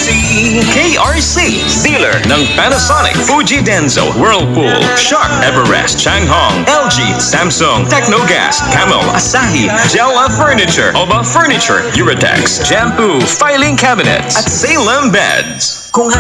KRC, dealer ng Panasonic, Fuji Denso, Whirlpool, Sharp, Everest, Changhong, LG, Samsung, Technogas, Camel, Asahi, Jella Furniture, Oba Furniture, Eurotex, Shampoo, Filing Cabinets, at Salem Beds.